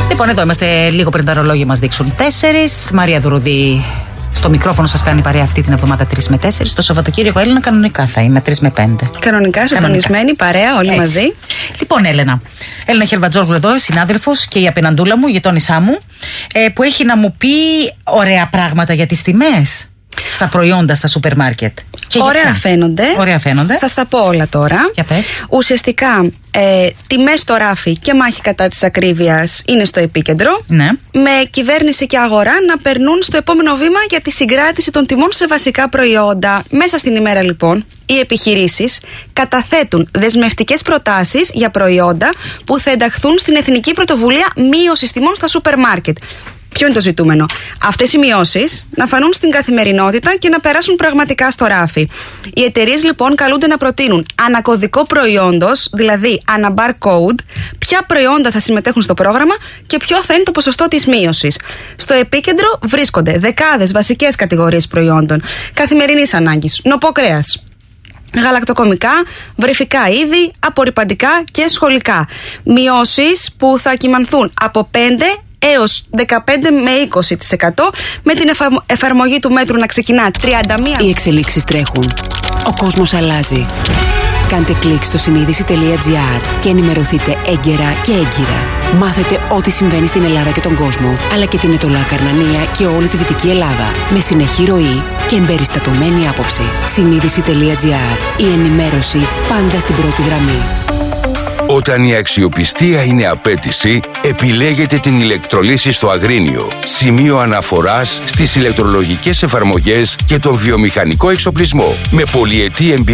Λοιπόν, εδώ είμαστε λίγο πριν τα ρολόγια μας δείξουν 4. Μαρία Δουρουδή στο μικρόφωνο σας κάνει παρέα αυτή την εβδομάδα 3 με 4. Το Σαββατοκύριακο, Έλληνα, κανονικά θα είμαι 3 με 5. Κανονικά, συντονισμένη παρέα, όλοι μαζί. Λοιπόν, Έλληνα Χερβατζόγλου εδώ, συνάδελφος και η απέναντούλα μου, η γειτόνισά μου, που έχει να μου πει ωραία πράγματα για τις τιμές στα προϊόντα στα σούπερ μάρκετ. Ωραία φαίνονται. Θα στα πω όλα τώρα. Για πες. Ουσιαστικά, τιμές στο ράφι και μάχη κατά της ακρίβειας είναι στο επίκεντρο. Ναι. Με κυβέρνηση και αγορά να περνούν στο επόμενο βήμα για τη συγκράτηση των τιμών σε βασικά προϊόντα. Μέσα στην ημέρα, λοιπόν, οι επιχειρήσεις καταθέτουν δεσμευτικές προτάσεις για προϊόντα που θα ενταχθούν στην Εθνική Πρωτοβουλία Μείωσης Τιμών στα σούπερ μάρκετ. Ποιο είναι το ζητούμενο? Αυτές οι μειώσεις να φανούν στην καθημερινότητα και να περάσουν πραγματικά στο ράφι. Οι εταιρείες, λοιπόν, καλούνται να προτείνουν ανακωδικό προϊόντος, δηλαδή αναbarcode, ποια προϊόντα θα συμμετέχουν στο πρόγραμμα και ποιο θα είναι το ποσοστό της μείωσης. Στο επίκεντρο βρίσκονται δεκάδες βασικές κατηγορίες προϊόντων καθημερινής ανάγκης, νοπό κρέας, γαλακτοκομικά, βρυφικά είδη, απορρυπαντικά και σχολικά. Μειώσεις που θα κυμανθούν από 5 έως 15 με 20%, με την εφαρμογή του μέτρου να ξεκινά 31. Οι εξελίξεις τρέχουν. Ο κόσμος αλλάζει. Κάντε κλικ στο συνείδηση.gr και ενημερωθείτε έγκαιρα και έγκυρα. Μάθετε ό,τι συμβαίνει στην Ελλάδα και τον κόσμο, αλλά και την Ετωλά Καρνανία και όλη τη Δυτική Ελλάδα, με συνεχή ροή και εμπεριστατωμένη άποψη. Συνείδηση.gr. Η ενημέρωση πάντα στην πρώτη γραμμή. Όταν η αξιοπιστία είναι απέτηση, επιλέγετε την ηλεκτρολύση στο Αγρίνιο. Σημείο αναφοράς στις ηλεκτρολογικές εφαρμογές και τον βιομηχανικό εξοπλισμό. Με πολυετή εμπειρία